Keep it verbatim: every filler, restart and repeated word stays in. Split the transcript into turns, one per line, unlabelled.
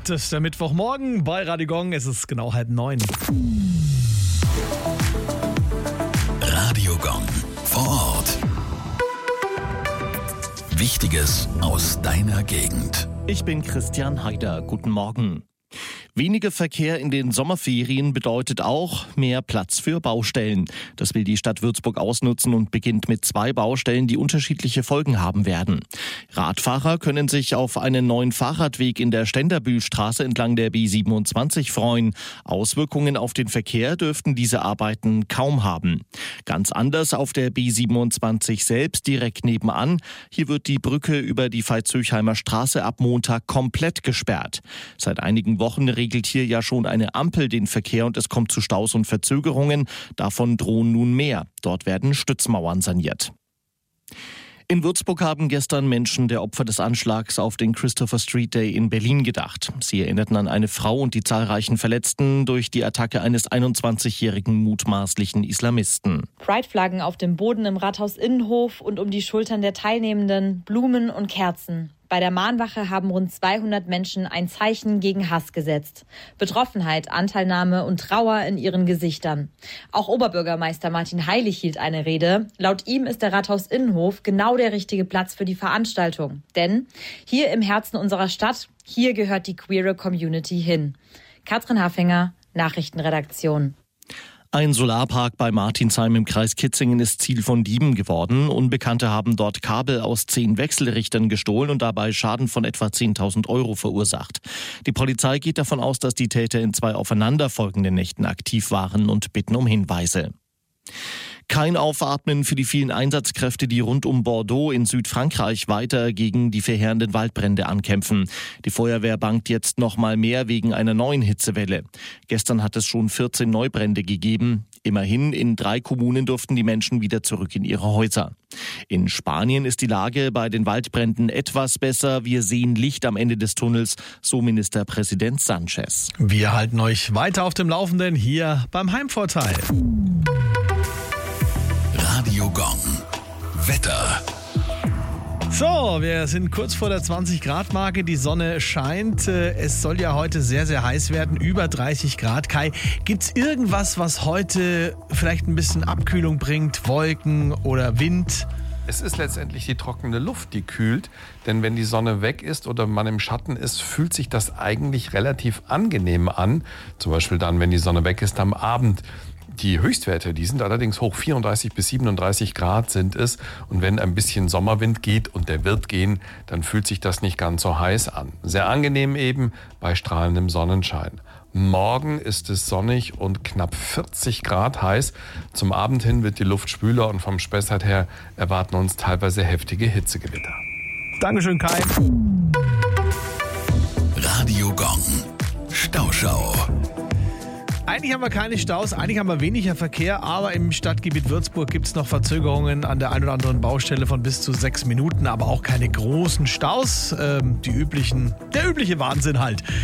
acht ist der Mittwochmorgen bei Radio Gong. Es ist genau halb neun.
Radio Gong vor Ort. Wichtiges aus deiner Gegend.
Ich bin Christian Haider. Guten Morgen. Weniger Verkehr in den Sommerferien bedeutet auch mehr Platz für Baustellen. Das will die Stadt Würzburg ausnutzen und beginnt mit zwei Baustellen, die unterschiedliche Folgen haben werden. Radfahrer können sich auf einen neuen Fahrradweg in der Ständerbühlstraße entlang der B siebenundzwanzig freuen. Auswirkungen auf den Verkehr dürften diese Arbeiten kaum haben. Ganz anders auf der B siebenundzwanzig selbst, direkt nebenan. Hier wird die Brücke über die Veitshöchheimer Straße ab Montag komplett gesperrt. Seit einigen Wochen regelt hier ja schon eine Ampel den Verkehr und es kommt zu Staus und Verzögerungen. Davon drohen nun mehr. Dort werden Stützmauern saniert. In Würzburg haben gestern Menschen der Opfer des Anschlags auf den Christopher Street Day in Berlin gedacht. Sie erinnerten an eine Frau und die zahlreichen Verletzten durch die Attacke eines einundzwanzigjährigen mutmaßlichen Islamisten.
Pride-Flaggen auf dem Boden im Rathaus-Innenhof und um die Schultern der Teilnehmenden, Blumen und Kerzen. Bei der Mahnwache haben rund zweihundert Menschen ein Zeichen gegen Hass gesetzt. Betroffenheit, Anteilnahme und Trauer in ihren Gesichtern. Auch Oberbürgermeister Martin Heilig hielt eine Rede. Laut ihm ist der Rathaus-Innenhof genau der richtige Platz für die Veranstaltung. Denn hier im Herzen unserer Stadt, hier gehört die queere Community hin. Katrin Hafenger, Nachrichtenredaktion.
Ein Solarpark bei Martinsheim im Kreis Kitzingen ist Ziel von Dieben geworden. Unbekannte haben dort Kabel aus zehn Wechselrichtern gestohlen und dabei Schaden von etwa zehntausend Euro verursacht. Die Polizei geht davon aus, dass die Täter in zwei aufeinanderfolgenden Nächten aktiv waren und bitten um Hinweise. Kein Aufatmen für die vielen Einsatzkräfte, die rund um Bordeaux in Südfrankreich weiter gegen die verheerenden Waldbrände ankämpfen. Die Feuerwehr bangt jetzt noch mal mehr wegen einer neuen Hitzewelle. Gestern hat es schon vierzehn Neubrände gegeben. Immerhin, in drei Kommunen durften die Menschen wieder zurück in ihre Häuser. In Spanien ist die Lage bei den Waldbränden etwas besser. Wir sehen Licht am Ende des Tunnels, so Ministerpräsident Sanchez.
Wir halten euch weiter auf dem Laufenden hier beim Heimvorteil.
Radio Gong. Wetter.
So, wir sind kurz vor der zwanzig Grad Marke. Die Sonne scheint. Es soll ja heute sehr, sehr heiß werden. Über dreißig Grad. Kai, gibt's irgendwas, was heute vielleicht ein bisschen Abkühlung bringt? Wolken oder Wind?
Es ist letztendlich die trockene Luft, die kühlt. Denn wenn die Sonne weg ist oder man im Schatten ist, fühlt sich das eigentlich relativ angenehm an. Zum Beispiel dann, wenn die Sonne weg ist am Abend. Die Höchstwerte, die sind allerdings hoch, vierunddreißig bis siebenunddreißig Grad sind es. Und wenn ein bisschen Sommerwind geht, und der wird gehen, dann fühlt sich das nicht ganz so heiß an. Sehr angenehm eben bei strahlendem Sonnenschein. Morgen ist es sonnig und knapp vierzig Grad heiß. Zum Abend hin wird die Luft schwüler und vom Spessart her erwarten uns teilweise heftige Hitzegewitter.
Dankeschön, Kai.
Radio Gong. Stauschau.
Eigentlich haben wir keine Staus, eigentlich haben wir weniger Verkehr, aber im Stadtgebiet Würzburg gibt es noch Verzögerungen an der einen oder anderen Baustelle von bis zu sechs Minuten, aber auch keine großen Staus. Ähm, die üblichen, der übliche Wahnsinn halt.